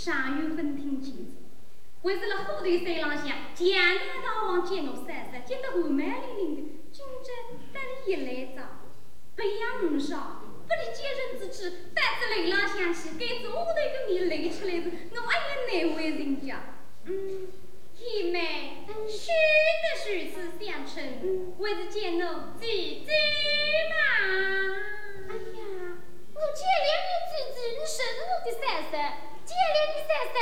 上有分听妻子，为是了后头山浪向，简单大王见我三三，见得后满里领的，今朝带你一来找，不要少，不理接人之气，但是雷浪响起，该是我的个你雷出来的，我爱也难为人家。姐妹，须得如此相称，为是见我姐姐嘛。哎呀，我见了你姐姐，你是我的三三，见了你三三，